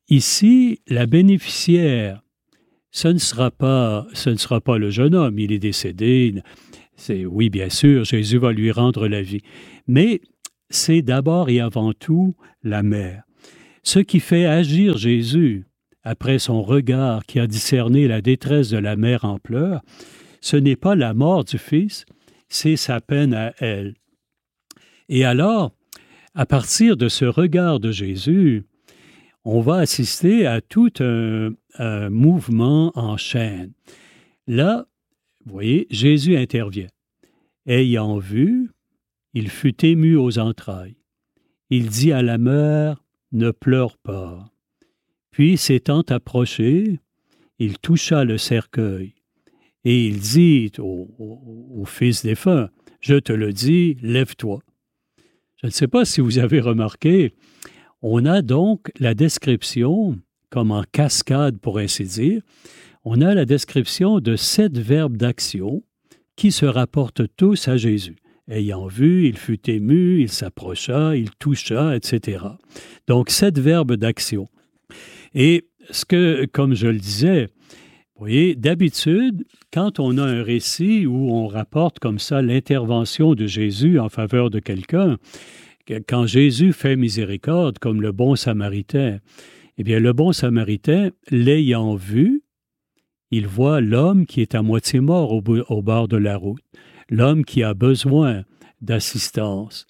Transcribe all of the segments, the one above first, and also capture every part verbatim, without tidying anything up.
ici, la bénéficiaire, ce ne sera pas, ce ne sera pas le jeune homme, il est décédé. C'est, oui, bien sûr, Jésus va lui rendre la vie. Mais c'est d'abord et avant tout la mère. Ce qui fait agir Jésus, après son regard qui a discerné la détresse de la mère en pleurs, ce n'est pas la mort du Fils, c'est sa peine à elle. Et alors, à partir de ce regard de Jésus, on va assister à tout un, un mouvement en chaîne. Là, vous voyez, Jésus intervient. Ayant vu, il fut ému aux entrailles. Il dit à la mère, « Ne pleure pas. » Puis, s'étant approché, il toucha le cercueil. Et il dit au, au, au fils défunt, « Je te le dis, lève-toi. » Je ne sais pas si vous avez remarqué, on a donc la description, comme en cascade pour ainsi dire, on a la description de sept verbes d'action qui se rapportent tous à Jésus. Ayant vu, il fut ému, il s'approcha, il toucha, et cetera. Donc, sept verbes d'action. Et ce que, comme je le disais, vous voyez, d'habitude, quand on a un récit où on rapporte comme ça l'intervention de Jésus en faveur de quelqu'un, quand Jésus fait miséricorde, comme le bon Samaritain, eh bien, le bon Samaritain, l'ayant vu, il voit l'homme qui est à moitié mort au, au bord de la route, l'homme qui a besoin d'assistance.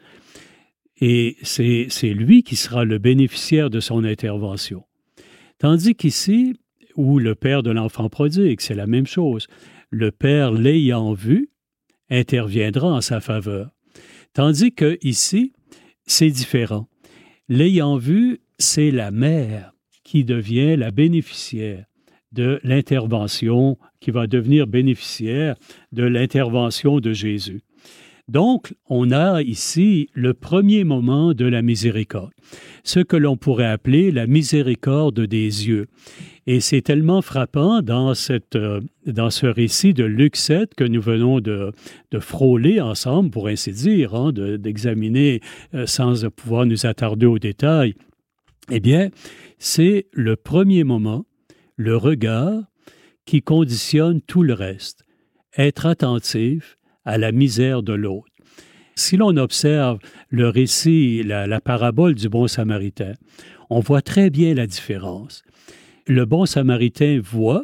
Et c'est, c'est lui qui sera le bénéficiaire de son intervention. Tandis qu'ici, où le père de l'enfant prodigue, c'est la même chose. Le père, l'ayant vu, interviendra en sa faveur. Tandis que ici, c'est différent. L'ayant vu, c'est la mère qui devient la bénéficiaire de l'intervention, qui va devenir bénéficiaire de l'intervention de Jésus. Donc, on a ici le premier moment de la miséricorde, ce que l'on pourrait appeler la miséricorde des yeux. Et c'est tellement frappant dans, cette, euh, dans ce récit de Luc sept que nous venons de, de frôler ensemble, pour ainsi dire, hein, de, d'examiner euh, sans pouvoir nous attarder aux détails. Eh bien, c'est le premier moment, le regard, qui conditionne tout le reste. Être attentif à la misère de l'autre. Si l'on observe le récit, la, la parabole du bon Samaritain, on voit très bien la différence. Le bon Samaritain voit,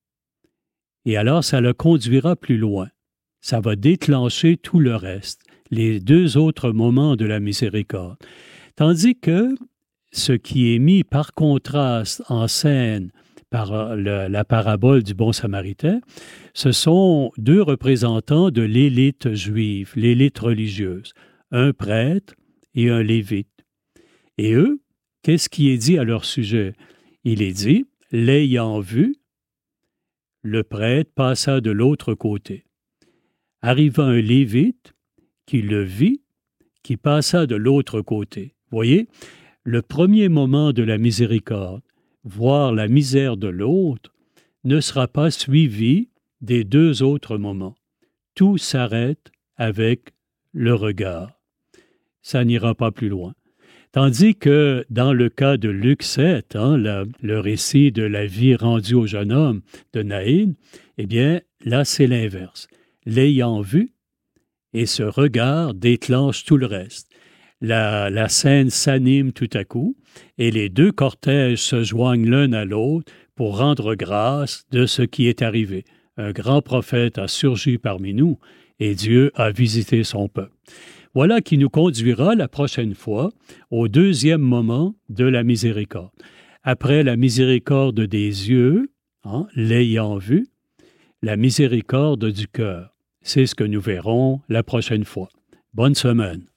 et alors ça le conduira plus loin. Ça va déclencher tout le reste, les deux autres moments de la miséricorde. Tandis que ce qui est mis par contraste en scène par le, la parabole du bon Samaritain, ce sont deux représentants de l'élite juive, l'élite religieuse, un prêtre et un lévite. Et eux, qu'est-ce qui est dit à leur sujet? Il est dit, l'ayant vu, le prêtre passa de l'autre côté. Arriva un lévite qui le vit, qui passa de l'autre côté. Voyez, le premier moment de la miséricorde, voir la misère de l'autre, ne sera pas suivi des deux autres moments. Tout s'arrête avec le regard. Ça n'ira pas plus loin. Tandis que dans le cas de Luc sept, hein, le, le récit de la vie rendue au jeune homme de Naïn, eh bien, là, c'est l'inverse. L'ayant vu, et ce regard déclenche tout le reste. La, la scène s'anime tout à coup, et les deux cortèges se joignent l'un à l'autre pour rendre grâce de ce qui est arrivé. Un grand prophète a surgi parmi nous, et Dieu a visité son peuple. Voilà qui nous conduira la prochaine fois au deuxième moment de la miséricorde. Après la miséricorde des yeux, hein, l'ayant vu, la miséricorde du cœur. C'est ce que nous verrons la prochaine fois. Bonne semaine.